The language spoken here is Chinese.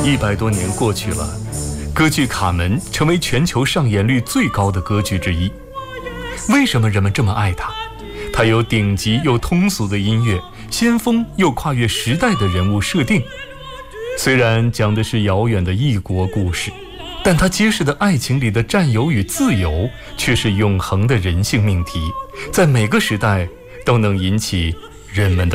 100多年过去了，歌剧《卡门》成为全球上演率最高的歌剧之一。为什么人们这么爱它？它有顶级又通俗的音乐，先锋又跨越时代的人物设定。虽然讲的是遥远的异国故事，但它揭示的爱情里的占有与自由，却是永恒的人性命题，在每个时代都能引起人们的